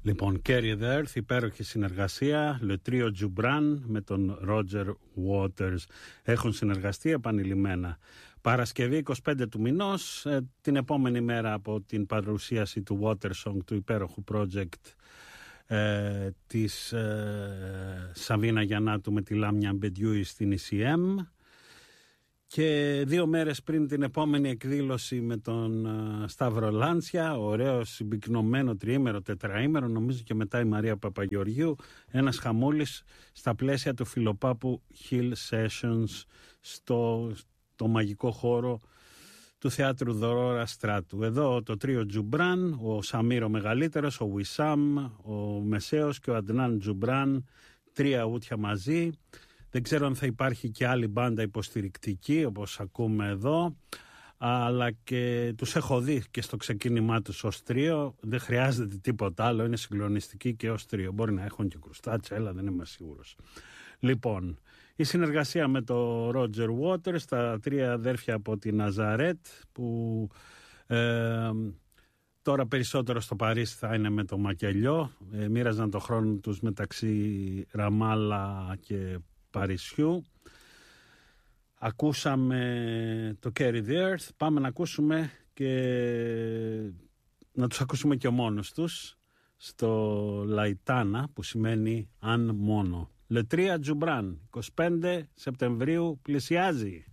Λοιπόν, Carry the Earth, υπέροχη συνεργασία. Le Trio Joubran με τον Roger Waters έχουν συνεργαστεί επανειλημμένα. Παρασκευή 25 του μηνός, την επόμενη μέρα από την παρουσίαση του Watersong, του υπέροχου project της Σαβίνα Γιαννάτου με τη Λάμια Μπεντιούι στην ECM. Και 2 μέρες πριν την επόμενη εκδήλωση με τον Σταύρο Λάντσια, ωραίο συμπυκνωμένο τριήμερο, τετραήμερο, νομίζω, και μετά η Μαρία Παπαγεωργίου, ένας χαμούλης στα πλαίσια του Φιλοπάπου Hill Sessions στο μαγικό χώρο του Θεάτρου Δωρόρα Στράτου. Εδώ το τρίο Τζουμπράν, ο Σαμίρο μεγαλύτερος, ο Βισάμ, ο Μεσαίος και ο Αντνάν Τζουμπράν, 3 ούτια μαζί. Δεν ξέρω αν θα υπάρχει και άλλη μπάντα υποστηρικτική όπως ακούμε εδώ, αλλά και τους έχω δει και στο ξεκίνημά τους ως τρίο. Δεν χρειάζεται τίποτα άλλο, είναι συγκλονιστικοί και ως τρίο. Μπορεί να έχουν και κρουστάτσα, αλλά δεν είμαι σίγουρος. Λοιπόν, η συνεργασία με το Roger Waters, τα 3 αδέρφια από τη Ναζαρέτ, που τώρα περισσότερο στο Παρίσι θα είναι με το Μακελιό, μοίραζαν το χρόνο τους μεταξύ Ραμάλα και Παρισιού. Ακούσαμε το Carry the Earth. Πάμε να ακούσουμε να τους ακούσουμε και μόνος τους στο Λαϊτάνα, που σημαίνει αν μόνο. Le Trio Joubran, 25 Σεπτεμβρίου πλησιάζει.